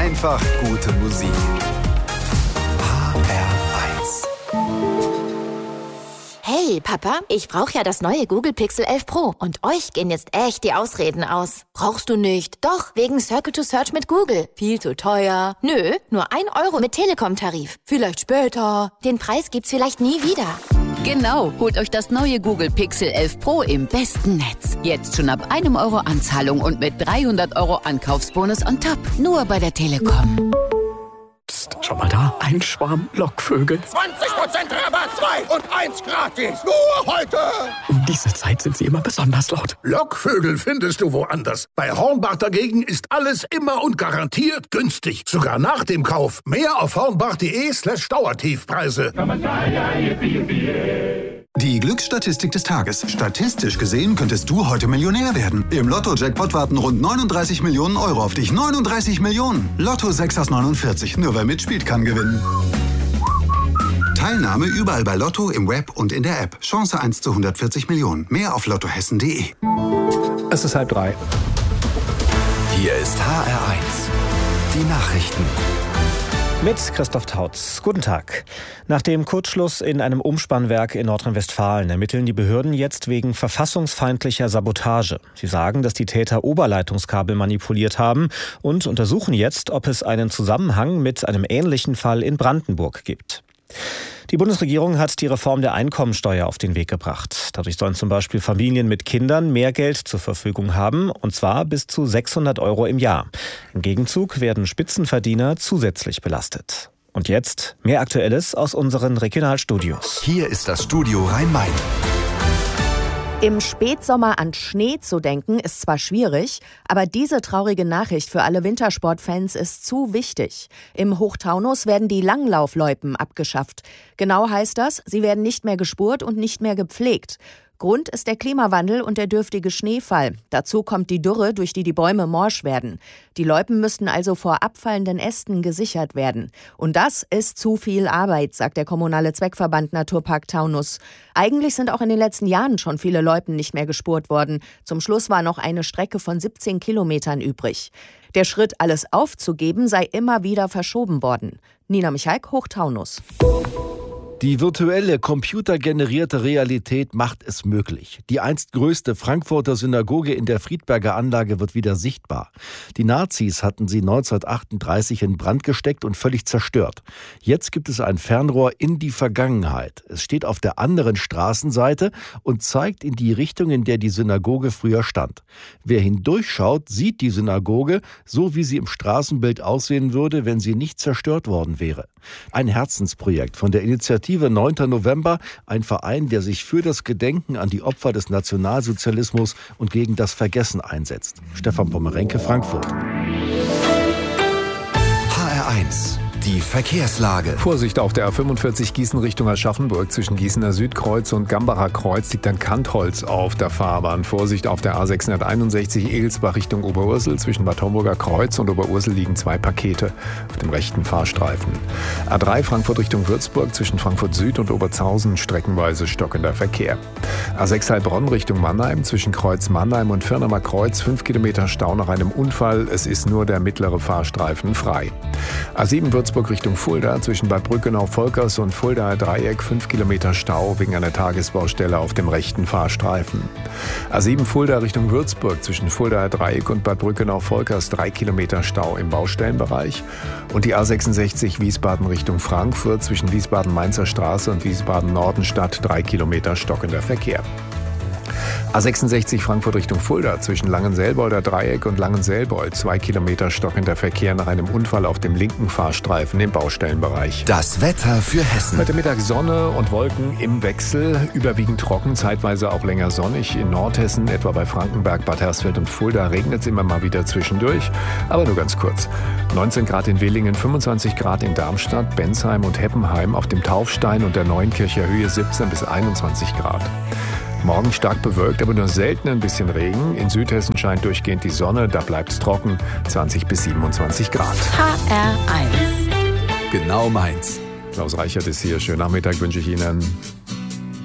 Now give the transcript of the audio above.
Einfach gute Musik. HR1. Hey, Papa, ich brauche ja das neue Google Pixel 11 Pro. Und euch gehen jetzt echt die Ausreden aus. Brauchst du nicht? Doch, wegen Circle to Search mit Google. Viel zu teuer. Nö, nur 1 Euro mit Telekom-Tarif. Vielleicht später. Den Preis gibt's vielleicht nie wieder. Genau, holt euch das neue Google Pixel 11 Pro im besten Netz. Jetzt schon ab 1 Euro Anzahlung und mit 300 Euro Ankaufsbonus on top. Nur bei der Telekom. Psst, schau mal da, ein Schwarm Lockvögel. 20% Rabatt, 2 und 1 gratis. Nur heute. Um diese Zeit sind sie immer besonders laut. Lockvögel findest du woanders. Bei Hornbach dagegen ist alles immer und garantiert günstig. Sogar nach dem Kauf. Mehr auf hornbach.de/Dauertiefpreise. Die Glücksstatistik des Tages. Statistisch gesehen könntest du heute Millionär werden. Im Lotto-Jackpot warten rund 39 Millionen Euro auf dich. 39 Millionen! Lotto 6 aus 49. Nur wer mitspielt, kann gewinnen. Teilnahme überall bei Lotto, im Web und in der App. Chance 1 zu 140 Millionen. Mehr auf lottohessen.de. Es ist 2:30. Hier ist HR1. Die Nachrichten. Mit Christoph Tautz. Guten Tag. Nach dem Kurzschluss in einem Umspannwerk in Nordrhein-Westfalen ermitteln die Behörden jetzt wegen verfassungsfeindlicher Sabotage. Sie sagen, dass die Täter Oberleitungskabel manipuliert haben und untersuchen jetzt, ob es einen Zusammenhang mit einem ähnlichen Fall in Brandenburg gibt. Die Bundesregierung hat die Reform der Einkommensteuer auf den Weg gebracht. Dadurch sollen zum Beispiel Familien mit Kindern mehr Geld zur Verfügung haben, und zwar bis zu 600 Euro im Jahr. Im Gegenzug werden Spitzenverdiener zusätzlich belastet. Und jetzt mehr Aktuelles aus unseren Regionalstudios. Hier ist das Studio Rhein-Main. Im Spätsommer an Schnee zu denken, ist zwar schwierig, aber diese traurige Nachricht für alle Wintersportfans ist zu wichtig. Im Hochtaunus werden die Langlaufloipen abgeschafft. Genau heißt das, sie werden nicht mehr gespurt und nicht mehr gepflegt. Grund ist der Klimawandel und der dürftige Schneefall. Dazu kommt die Dürre, durch die Bäume morsch werden. Die Loipen müssten also vor abfallenden Ästen gesichert werden. Und das ist zu viel Arbeit, sagt der kommunale Zweckverband Naturpark Taunus. Eigentlich sind auch in den letzten Jahren schon viele Loipen nicht mehr gespurt worden. Zum Schluss war noch eine Strecke von 17 Kilometern übrig. Der Schritt, alles aufzugeben, sei immer wieder verschoben worden. Nina Michalk, Hochtaunus. Die virtuelle, computergenerierte Realität macht es möglich. Die einst größte Frankfurter Synagoge in der Friedberger Anlage wird wieder sichtbar. Die Nazis hatten sie 1938 in Brand gesteckt und völlig zerstört. Jetzt gibt es ein Fernrohr in die Vergangenheit. Es steht auf der anderen Straßenseite und zeigt in die Richtung, in der die Synagoge früher stand. Wer hindurchschaut, sieht die Synagoge, so wie sie im Straßenbild aussehen würde, wenn sie nicht zerstört worden wäre. Ein Herzensprojekt von der Initiative 9. November, ein Verein, der sich für das Gedenken an die Opfer des Nationalsozialismus und gegen das Vergessen einsetzt. Stefan Pommerenke, Frankfurt. HR1. Die Verkehrslage. Vorsicht auf der A45 Gießen Richtung Aschaffenburg. Zwischen Gießener Südkreuz und Gambacher Kreuz liegt ein Kantholz auf der Fahrbahn. Vorsicht auf der A661 Egelsbach Richtung Oberursel. Zwischen Bad Homburger Kreuz und Oberursel liegen 2 Pakete auf dem rechten Fahrstreifen. A3 Frankfurt Richtung Würzburg. Zwischen Frankfurt Süd und Oberzhausen streckenweise stockender Verkehr. A6 Heilbronn Richtung Mannheim. Zwischen Kreuz Mannheim und Firnamer Kreuz 5 Kilometer Stau nach einem Unfall. Es ist nur der mittlere Fahrstreifen frei. A7 Würzburg Richtung Fulda, zwischen Bad Brückenau-Volkers und Fuldaer Dreieck 5 Kilometer Stau wegen einer Tagesbaustelle auf dem rechten Fahrstreifen. A7 Fulda Richtung Würzburg, zwischen Fuldaer Dreieck und Bad Brückenau-Volkers 3 Kilometer Stau im Baustellenbereich. Und die A66 Wiesbaden Richtung Frankfurt, zwischen Wiesbaden-Mainzer Straße und Wiesbaden-Nordenstadt 3 Kilometer stockender Verkehr. A66 Frankfurt Richtung Fulda, zwischen Langenselbolder Dreieck und Langenselbold 2 Kilometer stockender Verkehr nach einem Unfall auf dem linken Fahrstreifen im Baustellenbereich. Das Wetter für Hessen. Heute Mittag Sonne und Wolken im Wechsel, überwiegend trocken, zeitweise auch länger sonnig. In Nordhessen, etwa bei Frankenberg, Bad Hersfeld und Fulda, regnet es immer mal wieder zwischendurch, aber nur ganz kurz. 19 Grad in Willingen, 25 Grad in Darmstadt, Bensheim und Heppenheim, auf dem Taufstein und der Neunkircher Höhe 17 bis 21 Grad. Morgen stark bewölkt, aber nur selten ein bisschen Regen. In Südhessen scheint durchgehend die Sonne, da bleibt es trocken, 20 bis 27 Grad. HR1. Genau meins. Klaus Reichert ist hier. Schönen Nachmittag wünsche ich Ihnen.